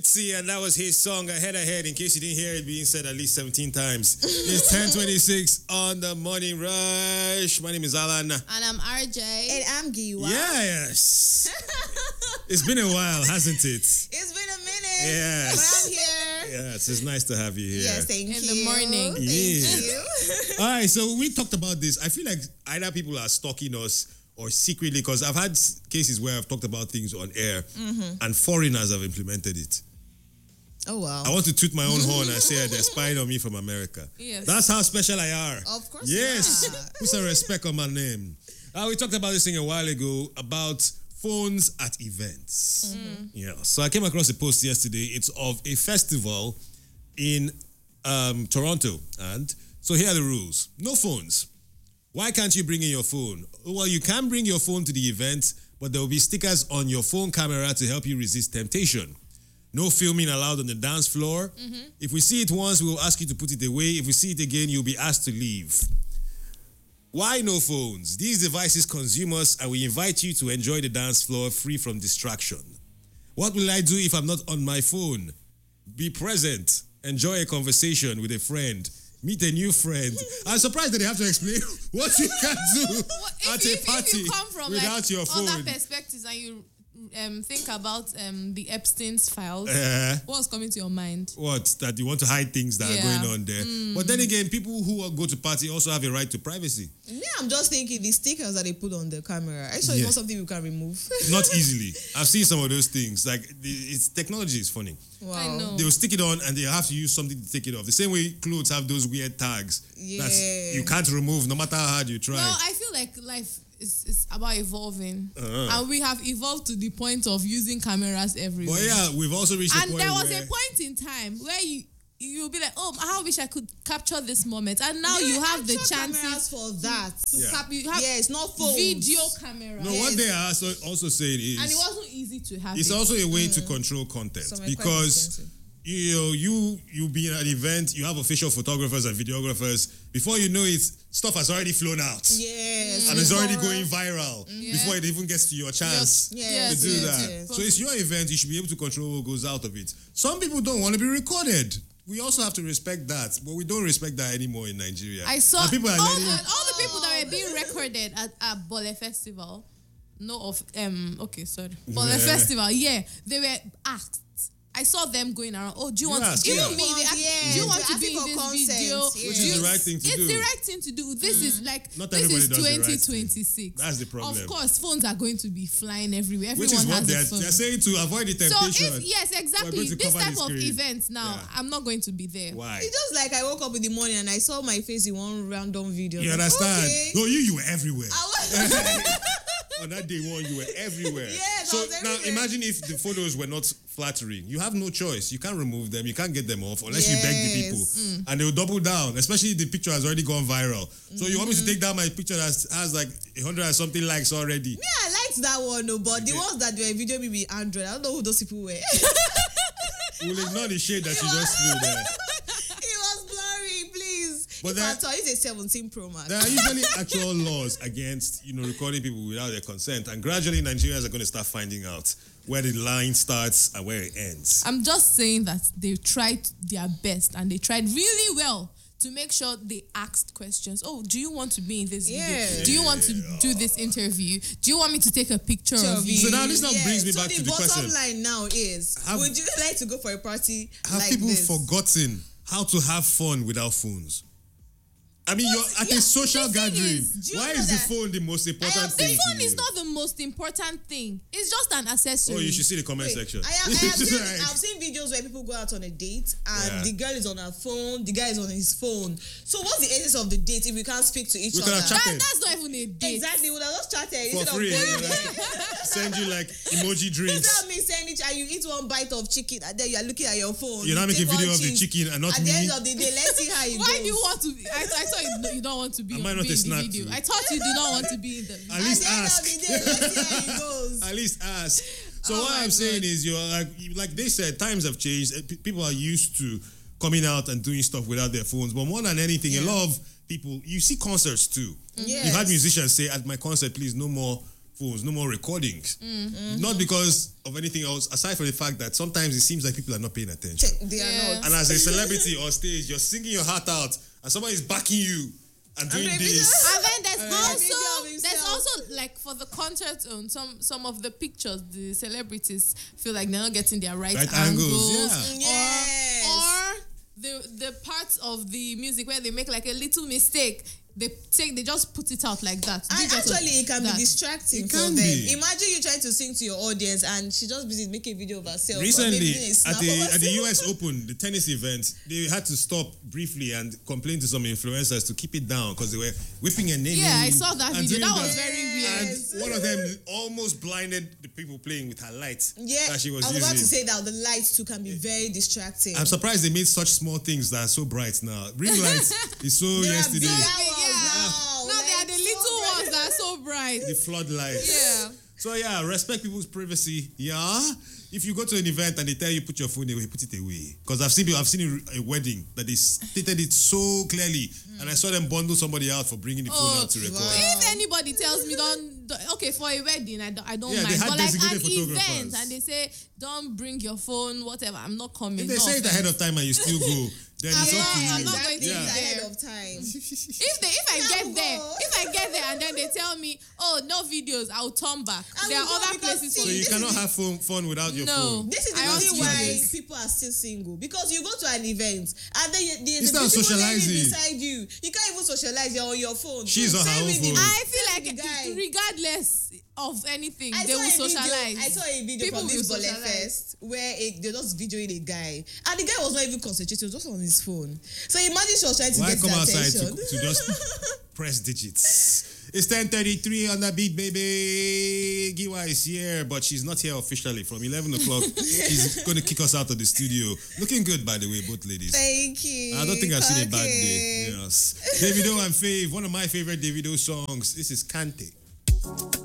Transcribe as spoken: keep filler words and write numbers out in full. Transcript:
See, and that was his song, Ahead Ahead, in case you didn't hear it being said at least seventeen times. It's ten twenty-six on the Morning Rush. My name is Alan. And I'm R J. And I'm Giwa. Yes. It's been a while, hasn't it? It's been a minute. Yes. But I'm here. Yes, it's nice to have you here. Yes, thank In you. In the morning. Thank Yeah. you. All right, so we talked about this. I feel like either people are stalking us or secretly, because I've had cases where I've talked about things on air mm-hmm. and foreigners have implemented it. Oh, wow. I want to toot my own horn and say they're spying on me from America. Yes. That's how special I are. Of course. Yes. Yeah. Put some respect on my name. Uh, we talked about this thing a while ago about phones at events. Mm-hmm. Yeah. So I came across a post yesterday. It's of a festival in um, Toronto. And so here are the rules. No phones. Why can't you bring in your phone? Well, you can bring your phone to the event, but there will be stickers on your phone camera to help you resist temptation. No filming allowed on the dance floor. Mm-hmm. If we see it once, we will ask you to put it away. If we see it again, you'll be asked to leave. Why no phones? These devices consume us, and we invite you to enjoy the dance floor free from distraction. What will I do if I'm not on my phone? Be present. Enjoy a conversation with a friend. Meet a new friend. I'm surprised that they have to explain what you can do well, at if, a party if you come from without like your phone. other perspectives and you um, think about um, the Epstein's files, Uh, what's coming to your mind? What? That you want to hide things that Yeah. are going on there. Mm. But then again, people who go to party also have a right to privacy. Yeah, I'm just thinking the stickers that they put on the camera. Actually, Yeah. not something you can remove. Not easily. I've seen some of those things. Like, the, it's technology is funny. Wow. I know. They will stick it on and they have to use something to take it off. The same way clothes have those weird tags Yeah. that you can't remove no matter how hard you try. Well, I feel like life is, is about evolving. Uh-huh. And we have evolved to the point of using cameras everywhere. But yeah, we've also reached a And point there was where a point in time where you you'll be like, oh, I wish I could capture this moment. And now Yeah, you have the actual chances cameras for that. to Yeah. cap. You have Yeah, it's not phones. video camera. no, Yes. what they are also, also saying is And it wasn't easy to have. it's it. also a way to control content Some are quite because expensive. you know you you be at an event, you have official photographers and videographers. Before you know it, stuff has already flown out. Yes. And it's already Before- going viral Yeah. before it even gets to your chance Yes. Yes, to do yes, that. yes. So it's your event, you should be able to control what goes out of it. Some people don't want to be recorded. We also have to respect that, but we don't respect that anymore in Nigeria. I saw And people are all, letting, the, all the people that were being recorded at, at Bole Festival. No, of um. Okay, sorry. Bole Yeah. Festival. Yeah, they were asked. I saw them going around. Oh, do you You want asked, to? Even yeah. me, they asked, Yeah, do you want they're to be asking in for this consent, video? yeah. Which Do is you- the right thing to it's do. the right thing to do. This is like Not this everybody is does the right twenty thing. twenty-six. That's the problem. Of course, phones are going to be flying everywhere. which Everyone is what has they're, a phone. they're saying to avoid the So temptation. if yes, We're exactly. going to This cover type the of screen. event now, Yeah. I'm not going to be there. Why? It's just like I woke up in the morning and I saw my face in one random video. You Like, understand? okay. No, you you were everywhere. I was- On that day one, you were everywhere. Yes, so I was now everywhere. imagine if the photos were not flattering. You have no choice. You can't remove them. You can't get them off unless you beg the people. Yes. And they will double down, especially if the picture has already gone viral. So you want me to take down my picture that has like a hundred and something likes already? Yeah, I liked that one, no, but the Yeah. ones that were video me with Android, I don't know who those people were. We'll ignore the shade that you just threw there. It was blurry, please. But If there- I tell you, it's a seventeen Pro Max. There are usually actual laws against, you know, recording people without their consent, and gradually Nigerians are going to start finding out where the line starts and where it ends. I'm just saying that they tried their best and they tried really well to make sure they asked questions. Oh, do you want to be in this Yeah. video? Do you want to do this interview? Do you want me to take a picture Picture of of you? So now this now Yeah, brings me so back the to the bottom question. line now is: Have- would you like to go for a party Have like people this? forgotten how to have fun without phones? I mean, you're at Yeah, a social the thing gathering. is, do you Why know is the that phone the most important have- The thing? phone to is you? not the most important thing. It's just an accessory. Oh, you should see the comment Wait, section. I have, I have seen, Right. I've seen videos where people go out on a date and Yeah. the girl is on her phone, the guy is on his phone. So what's the essence of the date if we can't speak to each We could other? have chatted. That, that's not even a date. Exactly, we'll have just chatted For instead free. of you going know, there. like, send you like emoji drinks. Instead of me saying it and you eat one bite of chicken and then you are looking at your phone. You're not you making take video one of the cheese. chicken and not At me. the end of the day, let's see how it Why goes. do you want to be? I, I thought you, you don't want to be, Am I on, not be a in the snack video. too? I thought you do not want to be in the video. At least At the end ask. of the day, let's see how it goes. At least ask. So Oh what my I'm saying God. is, you're like, you- like they said, times have changed. Uh, pe- People are used to coming out and doing stuff without their phones. But more than anything, a Yeah. lot of people, you see concerts too. Yes. You've had musicians say, at my concert, please, no more phones, no more recordings. Mm. Not because of anything else, aside from the fact that sometimes it seems like people are not paying attention. They are Yeah. not. And as a celebrity on stage, you're singing your heart out, and someone is backing you and doing baby, this. And then there's Uh, also video of there's himself. also like for the concert on some some of the pictures, the celebrities feel like they're not getting their right, Right angles, angles, yeah. Yes. or or the the parts of the music where they make like a little mistake. They take, they just put it out like that. And Do just actually, it can that. be distracting It for can them. be. Imagine you trying to sing to your audience and she just busy making a video of herself. or Recently, maybe doing a snap at the of at the U herself. S Open, the tennis event, they had to stop briefly and complain to some influencers to keep it down because they were whipping and naming. Yeah, I saw that and video. doing That was very weird. Yes. And one of them almost blinded the people playing with her light Yeah, that she was, I was using. about to say that the lights too can be very distracting. I'm surprised they made such small things that are so bright now. Ring light is so There are yesterday. bigger Yeah. ones now. Now they are Like, the so little bright. ones that are so bright. The floodlights. Yeah. So yeah, respect people's privacy. Yeah. If you go to an event and they tell you put your phone away, put it away. Because I've seen I've seen a wedding that they stated it so clearly, and I saw them bundle somebody out for bringing the phone Oh, out to record. wow. If anybody tells me don't, don't- okay, for a wedding, I don't, I don't Yeah, they mind. had But like an designated photographers. event, and they say don't bring your phone, whatever. I'm not coming. If they no say it offense. ahead of time and you still go, then I'm it's up not- to you. I'm not going Exactly, to Yeah. be ahead there. of time. If they, if I I get will there, go. if I get there and then they tell me, oh, no videos, I'll turn back. I There will are go other because places see, for So me. you This cannot is- have phone, fun without your No. phone. This is the I want reason to why do this. people are still single, because you go to an event and then you, there's It's a not beautiful lady socializing. beside you. You can't even socialize. You're on your phone. She's on her Same own with the- phone. I feel same like with the guy. regardless of anything, I they saw will a video. socialize. I saw a video People from this will Bole socialize. Fest where it, they're just videoing a guy, and the guy was not even concentrating; he was just on his phone. So imagine she was trying to Why get come his outside to, attention. to just press digits? It's ten thirty-three on the beat, baby. Giwa is here, but she's not here officially. From eleven o'clock, she's going to kick us out of the studio. Looking good, by the way, both ladies. Thank you. I don't think I've seen a bad Okay. day. Yes. Davido and Fave, one of my favorite Davido songs. This is Kante.